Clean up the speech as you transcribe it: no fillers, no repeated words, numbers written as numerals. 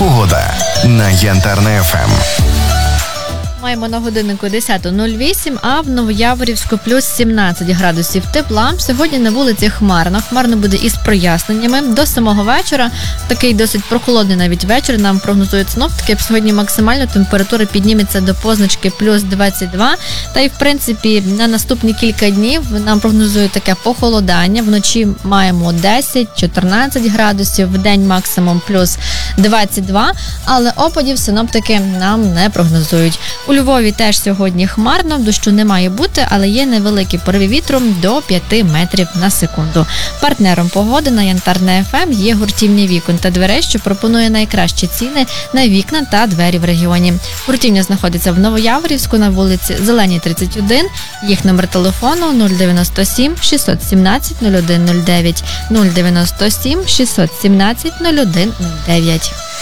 Погода на Янтарне ФМ. Маємо на годиннику 10:08, а в Новояворівську плюс 17 градусів тепла. Сьогодні на вулиці хмарно. Хмарно буде із проясненнями. До самого вечора, такий досить прохолодний навіть вечір, нам прогнозують синоптики. Сьогодні максимально температура підніметься до позначки плюс 22. Та й, в принципі, на наступні кілька днів нам прогнозують таке похолодання. Вночі маємо 10-14 градусів, в день максимум плюс 22, але опадів синоптики нам не прогнозують. У Львові теж сьогодні хмарно, дощу не має бути, але є невеликі пориви вітру до 5 метрів на секунду. Партнером погоди на Янтарне ФМ є гуртівня вікон та дверей, що пропонує найкращі ціни на вікна та двері в регіоні. Гуртівня знаходиться в Новояворівську на вулиці Зеленій, 31. Їх номер телефону 097 617 0109 097 617 0109.